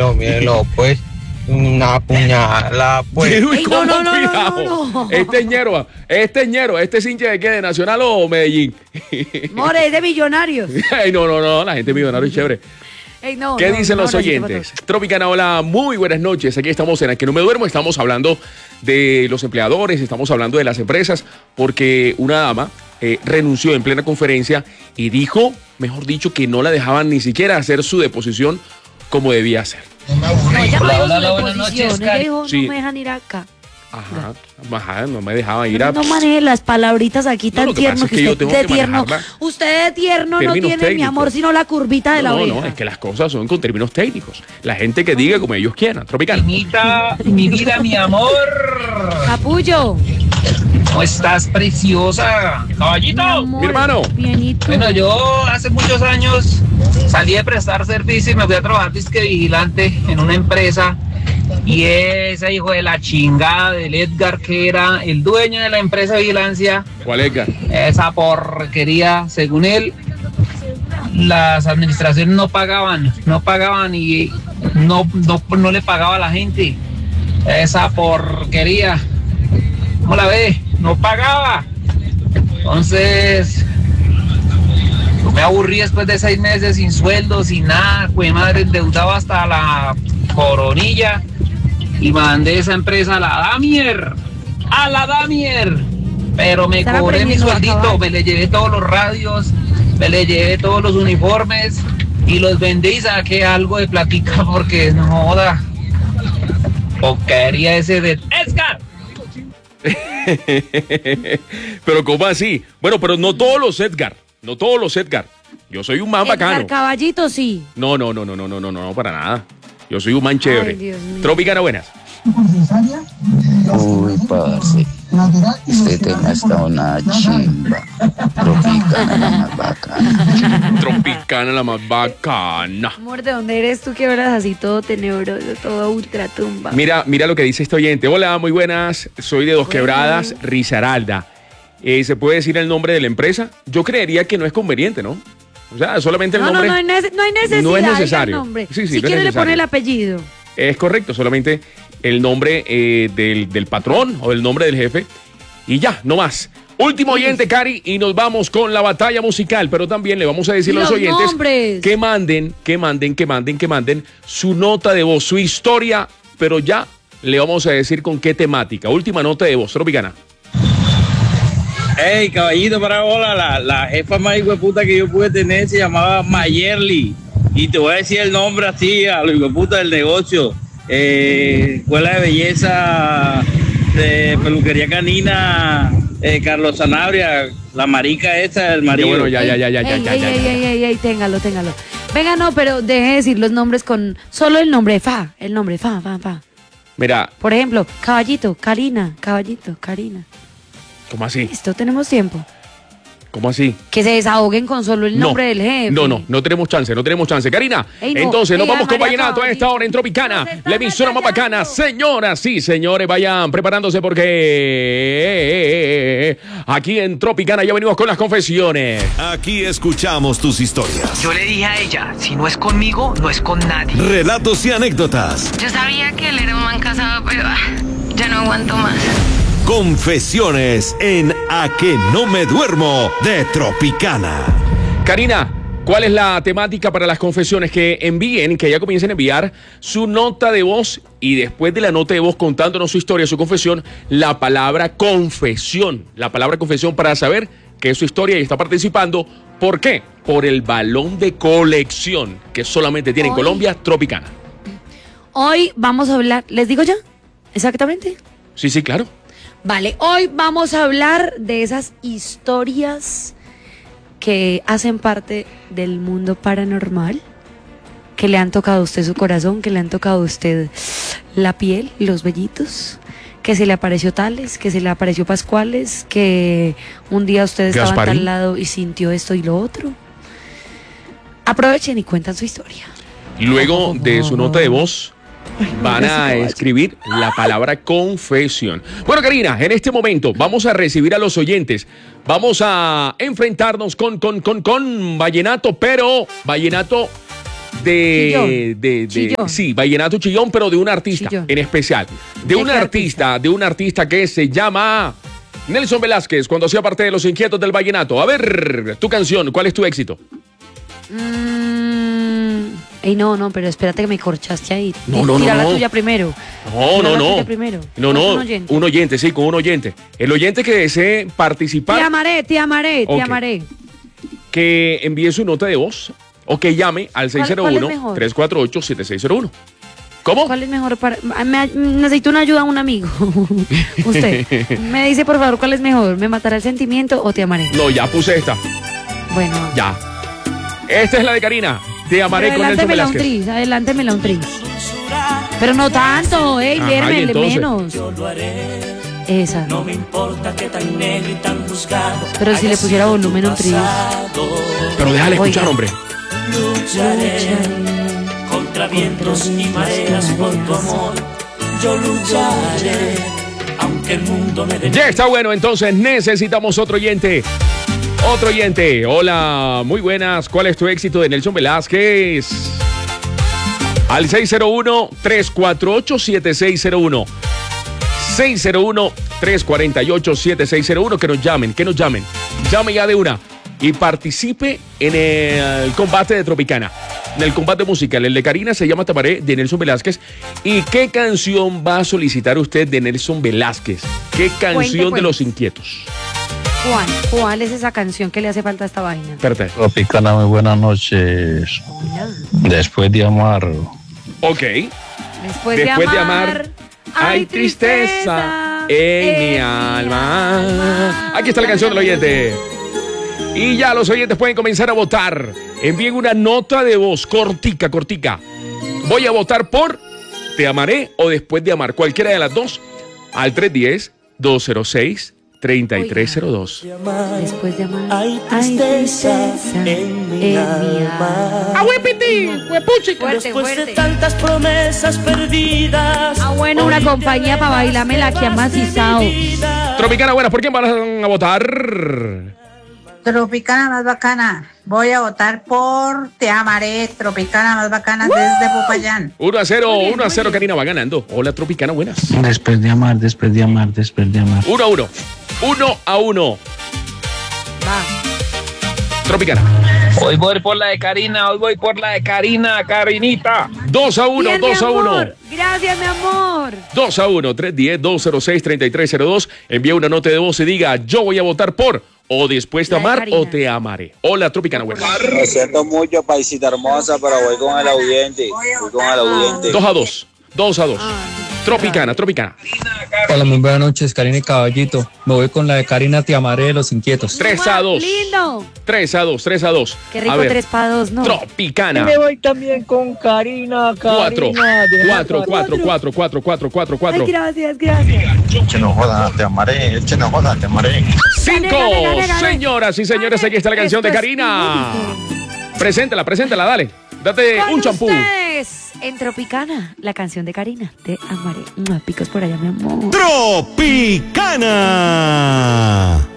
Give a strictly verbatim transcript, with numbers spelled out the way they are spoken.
mielo, mielo, pues. Una puñalada, pues. Uy, ¿cómo? no, no, no, Cuidado. no, no. Este es ñero, este es ñero, este es hincha de qué, de Nacional o Medellín. More, es de millonarios. Ay, no, no, no, la gente millonaria es chévere. Ey, no, ¿Qué no, dicen no, los no, no, oyentes? no, no. Tropicana, hola, muy buenas noches. Aquí estamos en A Que No Me Duermo. Estamos hablando de los empleadores, estamos hablando de las empresas, porque una dama eh, renunció en plena conferencia y dijo, mejor dicho, que no la dejaban ni siquiera hacer su deposición como debía hacer. No, ella no Hola, dijo hola, su hola, buenas deposición, noches, ella Cari. dijo, Sí. no me dejan ir acá. Ajá, ajá, no me dejaban ir a... No maneje las palabritas aquí No, tan lo que tierno pasa es que que yo usted tengo de que tierno. manejarla. Usted de tierno no Términos tiene, mi técnicos. amor, sino la curvita de la No, oreja. no, es que las cosas son con términos técnicos. La gente que diga como ellos quieran. Tropicana. Anita, mi vida, mi amor. Capullo. ¿Cómo estás, preciosa? Caballito. amor, Mi hermano. Bienito. Bueno, yo hace muchos años salí de prestar servicio y me fui a trabajar disque vigilante en una empresa. Y ese hijo de la chingada del Edgar, que era el dueño de la empresa de vigilancia, ¿Cuál es, Edgar? esa porquería, según él, las administraciones no pagaban, no pagaban y no, no, no le pagaba a la gente. Esa porquería, ¿cómo la ve? No pagaba. Entonces, me aburrí después de seis meses sin sueldo, sin nada, pues madre, endeudado hasta la coronilla. Y mandé esa empresa a la Damier, a la Damier. Pero me Están cobré mi aprendiendo a sueldito, acabar. me le llevé todos los radios, me le llevé todos los uniformes y los vendí y saqué algo de platica porque no joda. Porquería ese de Edgar. Pero ¿cómo así? Bueno, pero no todos los Edgar. No todos los Edgar. Yo soy un man Edgar bacano. Caballito, sí. No, no, no, no, no, no, no, no, para nada. Yo soy un man chévere. Ay, Dios mío. Tropicana, buenas. Uy, parce, este tema está una chimba. Tropicana, la más bacana. Tropicana, la más bacana. Amor, ¿de dónde eres tú que hablas así todo tenebroso, todo ultra tumba? Mira, mira lo que dice este oyente. Hola, muy buenas. Soy de Dos Quebradas, Risaralda. Eh, ¿Se puede decir el nombre de la empresa? Yo creería que no es conveniente, ¿no? O sea, solamente el No, no, nombre. no, hay nece- no hay necesidad. No es diga el necesario. nombre. Sí, sí, si no es quiere le necesario. pone el apellido. Es correcto, solamente el nombre eh, del, del patrón o el nombre del jefe. Y ya, no más. Último oyente, Cari, y nos vamos con la batalla musical. Pero también le vamos a decir a los Los oyentes nombres. que manden, que manden, que manden, que manden su nota de voz, su historia. Pero ya le vamos a decir con qué temática. Última nota de voz, Tropicana. Hey, caballito, para hola, la, la jefa más hijueputa que yo pude tener se llamaba Mayerly. Y te voy a decir el nombre así, a los hijueputa del negocio. Eh, Escuela de Belleza de Peluquería Canina, eh, Carlos Sanabria, la marica esa, el Ya, marido. bueno, ya, ya, ya, ya, ya, Ey, ya, ey, ya, ey, ya. ey, ey, ey, téngalo, téngalo. Venga, no, pero deje de decir los nombres con solo el nombre, fa, el nombre, fa, fa, fa. Mira, Por ejemplo, Caballito, Karina, Caballito, Karina. ¿cómo así? Listo, tenemos tiempo. ¿Cómo así? Que se desahoguen con solo el nombre del jefe. No, no, no tenemos chance, no tenemos chance. Karina, Ey, no. entonces nos Ey, vamos con María Vallenato a esta Caballito. hora en Tropicana, Nos están la emisora más atacando. bacana. Señoras y señores, vayan preparándose porque aquí en Tropicana ya venimos con las confesiones. Aquí escuchamos tus historias, Yo le dije a ella, si no es conmigo, no es con nadie. relatos y anécdotas. Yo sabía que él era un man casado, pero ah, ya no aguanto más. Confesiones en A Que No Me Duermo de Tropicana. Karina, ¿cuál es la temática para las confesiones? Que envíen, que ya comiencen a enviar su nota de voz y después de la nota de voz contándonos su historia, su confesión, la palabra confesión. La palabra confesión para saber que es su historia y está participando. ¿Por qué? Por el balón de colección que solamente tiene en Hoy- Colombia Tropicana. Hoy vamos a hablar, ¿les digo ya? Exactamente. Sí, sí, claro. Vale, hoy vamos a hablar de esas historias que hacen parte del mundo paranormal, que le han tocado a usted su corazón, que le han tocado a usted la piel, los vellitos, que se le apareció Tales, que se le apareció Pascuales, que un día usted estaba en Gasparín. tal lado y sintió esto y lo otro. Aprovechen y cuentan su historia. Luego de su nota de voz, van ese a caballo. escribir la palabra confesión. Bueno, Karina, en este momento vamos a recibir a los oyentes. Vamos a enfrentarnos con, con, con, con Vallenato, pero Vallenato de, Chillón. de, de- Chillón. sí, vallenato chillón, pero de un artista Chillón. en especial. De ¿De un qué artista, artista? de un artista que se llama Nelson Velázquez, cuando hacía parte de Los Inquietos del Vallenato. A ver, tu canción, ¿cuál es tu éxito? Mm, ey, no, no, pero espérate que me corchaste ahí. No, no, Tira no, la no. tuya primero. No, Tira no, la no. tuya primero. No, Con no. un oyente. Un oyente, sí, con un oyente. El oyente que desee participar, Te amaré, te amaré, te Ok. amaré. que envíe su nota de voz o que llame al seis cero uno, cuál es mejor? tres cuatro ocho, siete seis cero uno. ¿Cómo? ¿Cuál es mejor para.? Me- necesito una ayuda a un amigo. Usted. Me dice, por favor, ¿cuál es mejor? ¿Me matará el sentimiento o te amaré? No, ya puse esta. Bueno. Ya. Esta es la de Karina. Te amaré Pero con Nelson adelántemela un Velázquez. tris, adelántemela un tris. Pero no tanto, ey, Ajá, viernes, ¿y entonces? menos. Esa. No me importa que tan negro y tan juzgado. Pero si le pusiera volumen un tris. Pero déjale escuchar, Oiga. hombre. Lucharé contra vientos y mareas por tu amor. Yo lucharé, aunque el mundo me dé. Ya está bueno, entonces necesitamos otro oyente. Otro oyente. Hola, muy buenas. ¿Cuál es tu éxito de Nelson Velázquez? Al seis cero uno, tres cuatro ocho, siete seis cero uno. seis cero uno, tres cuatro ocho, siete seis cero uno. Que nos llamen, que nos llamen. Llame ya de una y participe en el combate de Tropicana. En el combate musical. El de Karina se llama Tamaré, de Nelson Velázquez. ¿Y qué canción va a solicitar usted de Nelson Velázquez? ¿Qué canción Cuente, de cuente. Los Inquietos? Juan, ¿cuál es esa canción que le hace falta a esta vaina? Espérate. Tropicana, muy buenas noches. Hola. Después de amar. Ok. Después, Después de amar, hay tristeza en mi alma. Aquí está la canción del oyente. Y ya los oyentes pueden comenzar a votar. Envíen una nota de voz cortica, cortica. Voy a votar por Te amaré o Después de amar. Cualquiera de las dos. Al tres uno cero, dos cero seis, tres tres cero dos. Después de amar, Hay tristeza en mi alma. ¡Ah, huepiti! ¡Huepuchi! Fuerte, Después de fuerte. tantas promesas perdidas. Ah, bueno, una hoy te compañía para alejas, bailarme te la que ha vas de mi macizado. vida. Tropicana, buenas. ¿Por quién van a votar? Tropicana más bacana. Voy a votar por Te amaré, Tropicana más bacana desde Popayán. uno a cero, Muy bien, uno a muy cero. bien. Karina va ganando. Hola, Tropicana, buenas. Después de amar, después de amar, después de amar. uno a uno. uno a uno. Va. Tropicana. Hoy voy por la de Karina, hoy voy por la de Karina, Karinita. dos a uno, Bien, dos mi a uno. amor. Gracias, mi amor. dos a uno, tres uno cero, dos cero seis, tres tres cero dos. Envía una nota de voz y diga, yo voy a votar por o Después de La de amar Karina. o Te amaré. Hola, Tropicana, buenas. Lo siento mucho, paisita hermosa, pero voy con el audiente. Voy con el audiente. dos a dos. dos a dos. Ah, Tropicana, Tropicana. Hola, muy buenas noches, Karina y Caballito. Me voy con la de Karina, Te amaré, de Los Inquietos. tres a dos. Lindo. tres a dos, tres a dos. Qué rico, A ver, tres para dos, ¿no? Tropicana. voy también con Karina, cuatro, cuatro, cuatro, cuatro, cuatro, cuatro, cuatro, Ay, cuatro. gracias, gracias. Che no joda, te amaré, che no joda, te amaré. Cinco. Gane, gane, gane. Señoras y señores, aquí está la canción de Esto es Karina. inédito. Preséntala, preséntala, dale. Date Con un champú. ustedes, en Tropicana, la canción de Karina, Te amaré. Mua, picos por allá, mi amor. Tropicana.